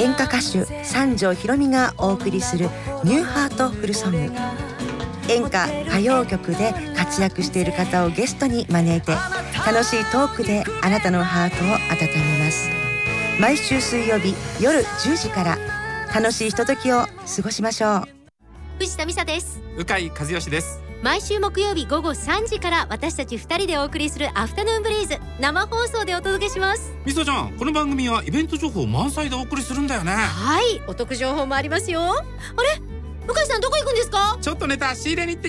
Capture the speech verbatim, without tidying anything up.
演歌歌手三条ひろみがお送りするニューハートフルソング。演歌歌謡曲で活躍している方をゲストに招いて、楽しいトークであなたのハートを温めます。毎週水曜日夜じゅうじから楽しいひとときを過ごしましょう。 藤田美沙です。 鵜飼和義です。 毎週木曜日午後さんじから私たちふたりでお送りするアフタヌーンブリーズ、生放送でお届けします。 みさちゃん、この番組はイベント情報満載でお送りするんだよね。 はい、お得情報もありますよ。あれ、向井さんどこ行くんですか？ ちょっとネタ仕入れに行って